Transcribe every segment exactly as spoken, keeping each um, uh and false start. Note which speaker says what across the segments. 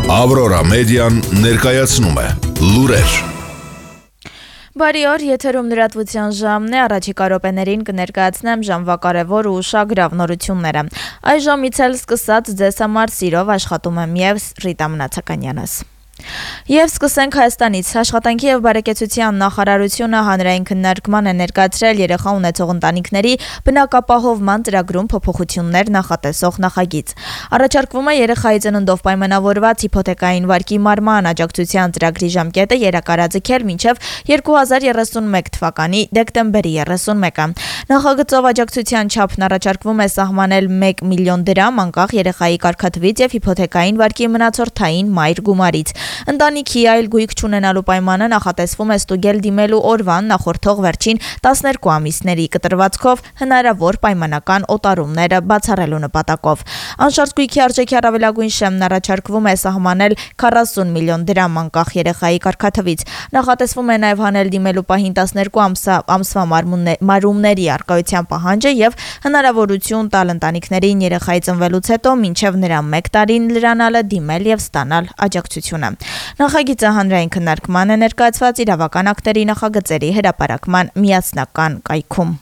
Speaker 1: Ավրորա մեդիան ներկայացնում է լուրեր։
Speaker 2: Բարի օր, եթերում լրատվության ժամն է, առաջիկա րոպեներին կներկայացնեմ ժամվա կարևոր ու ուշագրավ նորությունները։ Այս ժամից էլ սկսած ձեզ համար սիրով աշխատում եմ եւ Ռիտա Մնացականյանս։ Եվ սկսենք Հայաստանից։ Աշխատանքի եւ բարեկեցության նախարարությունը հանրային քննարկման է ներկայացրել երեխա ունեցող ընտանիքների բնակապահովման ծրագրում փոփոխություններ նախատեսող նախագիծ։ Առաջարկվում է երեխայի ծննդով պայմանավորված հիփոթեկային վարկի մարման աջակցության ծրագրի ժամկետը երակարաձգել մինչև երկու հազար երեսունմեկ թվականի դեկտեմբերի երեսունմեկը։ Նախագծով աջակցության չափն առաջարկվում է սահմանել մեկ միլիոն դրամ անկախ երեխայի կարգաթվից եւ հիփոթեկային վարկի մնացորդային մայր գումարից։ Ընտանիքի այլ գույք չունենալու պայմանը նախատեսվում է ստուգել դիմելու օրվան նախորդող վերջին տասներկու ամիսների կտրվածքով հնարավոր պայմանական օտարումները բացառելու նպատակով։ Անշարժ գույքի արժեքի առավելագույն շեմն առաջարկվում է սահմանել քառասուն միլիոն դրամ անկախ երեխայի կարգաթվից։ Նախատեսվում է նաև հանել դիմելու պահին տասներկու ամսվա մարումների առկայության պահանջը եւ հնարավորություն տալ ընտանիքներին երեխայի ծնվելուց հետո մինչև նրա մեկ տարին լրանալը դիմել եւ ստանալ աջակցությունը։ Նախագիծը հանրային քննարկման է ներկայացված իրավական ակտերի նախագծերի հրապարակման միասնական կայքում։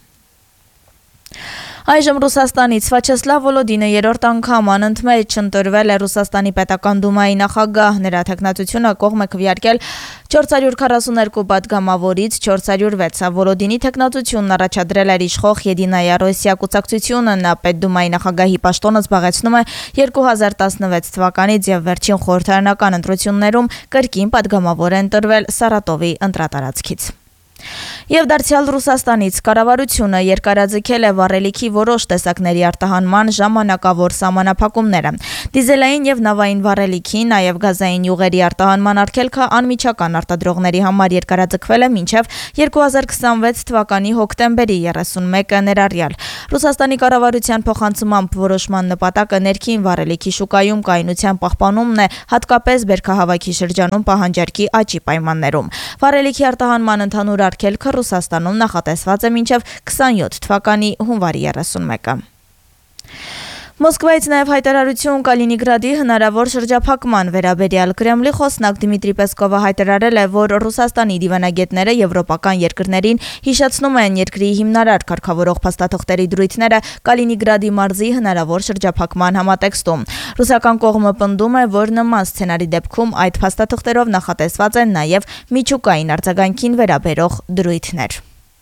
Speaker 2: Այժմ Ռուսաստանից Վաչեսլավ Վոլոդինը երրորդ անգամ անընդմեջ ընտրվել է Ռուսաստանի պետական դումայի նախագահ։ Նրա թեկնածությունը կողմ է քվեարկել չորս հարյուր քառասուներկու պատգամավորից չորս հարյուր վեց։ Վոլոդինի թեկնածությունն առաջադրել էր իշխող Եդինայա Ռոսիա կուսակցությունը։ Նա պետդումայի նախագահի պաշտոնը զբաղեցնում է երկու հազար տասնվեց թվականից եւ վերջին խորհրդարանական ընտրություններում կրկին պատգամավոր է ընտրվել Սարատովի ընտրատարածքից։ Եվ դարձյալ Ռուսաստանից կառավարությունը երկարաձգել է վառելիքի որոշ տեսակների արտահանման ժամանակավոր սահմանափակումները։ Դիզելային եւ նավային վառելիքի, նաեւ գազային յուղերի արտահանման արգելքը անմիջական արտադրողների համար երկարաձգվել է մինչև երկու հազար քսանվեց թվականի հոկտեմբերի երեսունմեկը ներառյալ։ Ռուսաստանի կառավարության փոխանցմամբ որոշման նպատակը ներքին վառելիքի շուկայում կայունության պահպանումն է, հատկապես բերքահավաքի շրջանում պահանջարկի աճի պայմաններում։ Վառելիքի արտահանման ընդհանուր արգելքը Ռուսաստանում նախատեսված է մինչև քսանյոթ թվականի հունվարի երեսունմեկը։ Մոսկվայից նաև հայտարարություն Կալինինգրադի հնարավոր շրջափակման վերաբերյալ։ Կրեմլի խոսնակ Դմիտրի Պեսկովը հայտարարել է, որ Ռուսաստանի դիվանագետները եվրոպական երկրներին հիշեցնում են երկրի հիմնարար կարգավորող փաստաթղթերի դրույթները Կալինինգրադի մարզի հնարավոր շրջափակման համատեքստում։ Ռուսական կողմը պնդում է, որ նման սցենարի դեպքում այդ փաստաթղթերով նախատեսված են նաև միջուկային արձագանքին վերաբերող դրույթներ։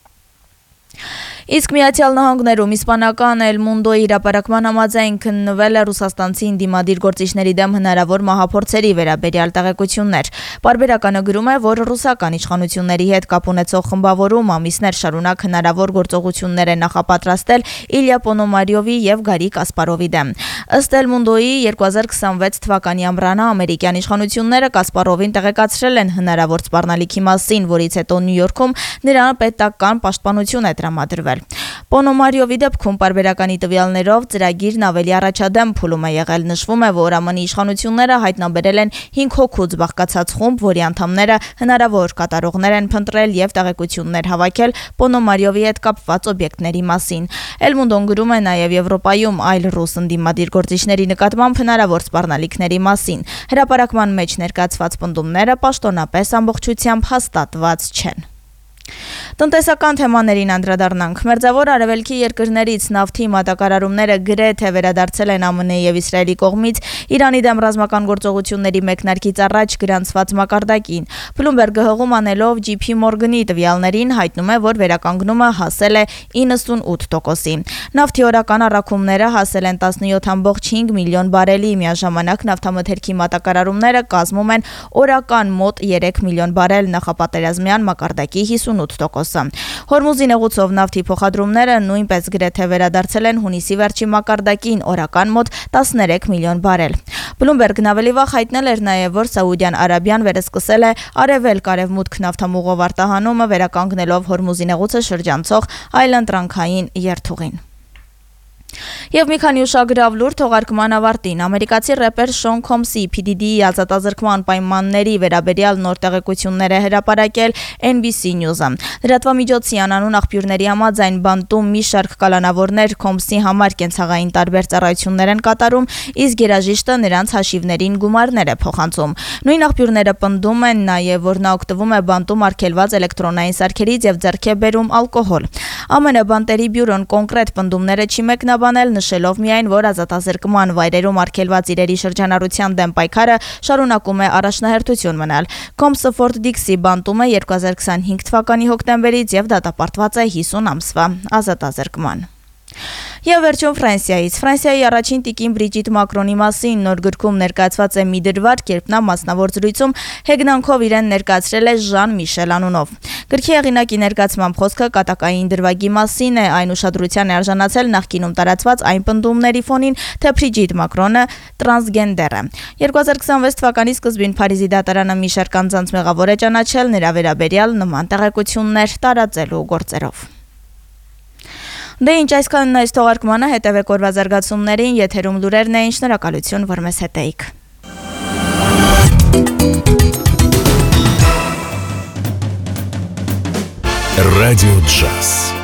Speaker 2: Իսկ Միացյալ Նահանգներում իսպանական Էլ Մունդոյի հրապարակման համաձայն քննվել է ռուսաստանցի ընդդիմադիր գործիչների դեմ հնարավոր մահափորձերի վերաբերյալ տեղեկություններ։ Պարբերականը գրում է, որ ռուսական իշխանությունների հետ կապ ունեցող խմբավորում ամիսներ շարունակ հնարավոր գործողություններ է նախապատրաստել Իլյա Պոնոմարյովի եւ Գարի Կասպարովի դեմ։ Ըստ Էլ Մունդոյի երկու հազար քսանվեց թվականի ամռանը ամերիկյան իշխանությունները Կասպարովին տեղեկացրել են հնարավոր սպառնալիքի մասին, որից հետո Նյու Յորքում նրան պետական պաշտպանություն է տրամադրվել։ Պոնոմարյովի դեպքում պարբերականի տվյալներով ծրագիրն ավելի առաջադեմ փուլում է եղել։ Նշվում է, որ ԱՄՆ-ի իշխանությունները հայտնաբերել են հինգ հոգուց բաղկացած խումբ, որի անդամները հնարավոր կատարողներ են փնտրել եւ տեղեկություններ հավաքել Պոնոմարյովի հետ կապված օբյեկտների մասին։ Էլ Մունդոն գրում է նաեւ Եվրոպայում այլ ռուս ընդդիմադիր գործիչների նկատմամբ հնարավոր սպառնալիքների մասին։ Հրապարակման մեջ ներկայացված պնդումները պաշտոնապես ամբողջությամբ հաստատված չեն։ Տնտեսական թեմաներին անդրադառնանք։ Մերձավոր արևելքի երկրներից նավթի մատակարարումները գրեթե վերադարձել են ԱՄՆ-ի եւ Իսրայելի կողմից Իրանի դեմ ռազմական գործողությունների մեկնարկից առաջ գրանցված մակարդակին։ Բլումբերգը հղում անելով Ջի Փի Մորգանի տվյալներին հայտնում է, որ վերականգնումը հասել է իննսունութ տոկոսի։ Նավթի օրական առաքումները հասել են տասնյոթ կόμμα հինգ միլիոն բարելի, միաժամանակ նավթամթերքի մատակարարումները կազմում են օրական մոտ երեք միլիոն բարել, նախապատերազմյան մակարդակի հիսունութ տոկոս։ Հորմուզի նեղուցով նավթի փոխադրումները նույնպես գրեթե վերադարձել են հունիսի վերջի մակարդակին, օրական մոտ տասներեք միլիոն բարել։ Բլումբերգն ավելի վաղ հայտնել էր նաև, որ Սաուդյան Արաբիան վերսկսել է արևելք-արևմուտք նավթամուղով արտահանումը, վերականգնելով Հորմուզի նեղուցը շրջանցող այլընտրանքային երթուղին։ Եվ մի քանի ուշագրավ լուր թողարկման ավարտին ամերիկացի рэպեր Շոն Քոմսի P D D-ի ազատազրկման պայմանների վերաբերյալ նոր տեղեկություններ է հրապարակել N B C News-ը։ Լրատվամիջոցի անանուն աղբյուրների համաձայն բանտում մի շարք կալանավորներ Քոմսի համար կենցաղային տարբեր ծառայություններ են կատարում, իսկ երաժիշտը նրանց հաշիվներին գումարներ է փոխանցում։ Նույն աղբյուրները պնդում են նաև, որ նա օգտվում է բանտում արգելված էլեկտրոնային սարքերից եւ ձեռք է բերում ալկոհոլ։ ԱՄՆ բանտերի բյուրոն կոնկրետ պնդումները չի մեկնաբանել, նշելով միայն, որ ազատազրկման վայրերում արգելված իրերի շրջանառության դեմ պայքարը շարունակում է առաջնահերթություն մնալ։ Քոմսը Ֆորտ Դիքսի բանտում է երկու հազար քսանհինգ թվականի հոկտեմբերից եւ դատապարտված է հիսուն ամսվա ազատազրկման։ Եվ վերջում Ֆրանսիայից։ Ֆրանսիայի առաջին տիկին Բրիջիտ Մակրոնի մասին նոր գրքում ներկայացված է մի դրվագ, երբ նա մասնավոր զրույցում հեգնանքով իրեն ներկայացրել է Ժան Միշել անունով։ Գրքի հեղինակի ներկայացմամբ խոսքը կատակային դրվագի մասին է, այն ուշադրության է արժանացել նախկինում տարածված այն պնդումների ֆոնին, թե Բրիջիտ Մակրոնը տրանսգենդեր է։ երկու հազար քսանվեց թվականի սկզբին Փարիզի դատարանը մի շարք անձանց մեղավոր է ճանաչել նրա վերաբերյալ նման տեղեկություններ տարածելու գործերով։ Դե ինչ այսքանն այս թողարկմանը, հետևեք օրվա զարգացումներին, եթերում լուրերն էին, շնորհակալություն, որ մեզ հետ էիք։
Speaker 1: Ռադիո Ջազ